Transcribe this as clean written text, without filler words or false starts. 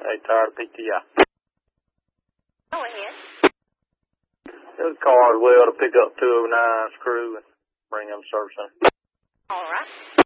Hey, tired of PTI. Go ahead. There's a car as well to pick up 209's crew and bring them service center. All right.